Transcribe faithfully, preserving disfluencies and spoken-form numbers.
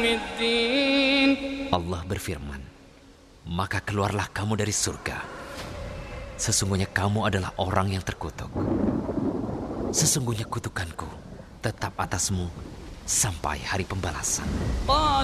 Allah berfirman, maka keluarlah kamu dari surga. Sesungguhnya kamu adalah orang yang terkutuk. Sesungguhnya kutukanku tetap atasmu sampai hari pembalasan.